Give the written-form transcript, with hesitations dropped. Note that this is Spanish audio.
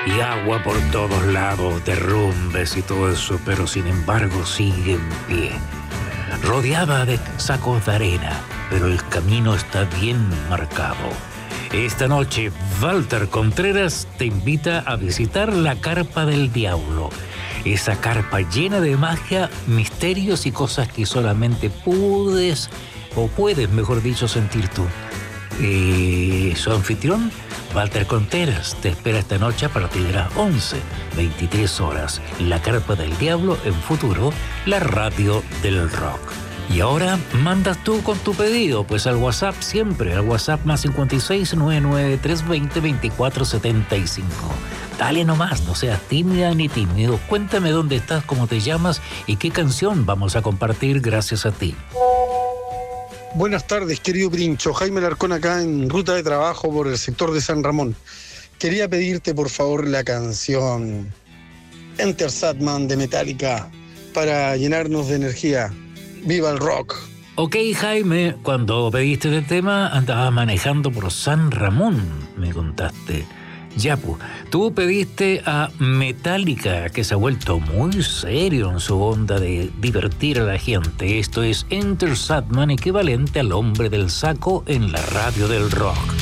y agua por todos lados, derrumbes y todo eso, pero sin embargo sigue en pie. Rodeada de sacos de arena, pero el camino está bien marcado. Esta noche, Walter Contreras te invita a visitar la Carpa del Diablo. Esa carpa llena de magia, misterios y cosas que solamente puedes, mejor dicho, sentir tú. Su anfitrión, Walter Contreras, te espera esta noche a partir de las 11:23 horas. La Carpa del Diablo en Futuro, la radio del rock. Y ahora mandas tú con tu pedido, pues al WhatsApp siempre, al WhatsApp más 56 99 320 2475. Dale nomás, no seas tímida ni tímido. Cuéntame dónde estás, cómo te llamas y qué canción vamos a compartir gracias a ti. Buenas tardes, querido Princho. Jaime Larcón acá en ruta de trabajo por el sector de San Ramón. Quería pedirte por favor la canción Enter Sandman de Metallica para llenarnos de energía. ¡Viva el rock! Ok, Jaime, cuando pediste el tema andabas manejando por San Ramón, me contaste. Ya, pues, tú pediste a Metallica, que se ha vuelto muy serio en su onda de divertir a la gente. Esto es Enter Sandman, equivalente al hombre del saco en la radio del rock.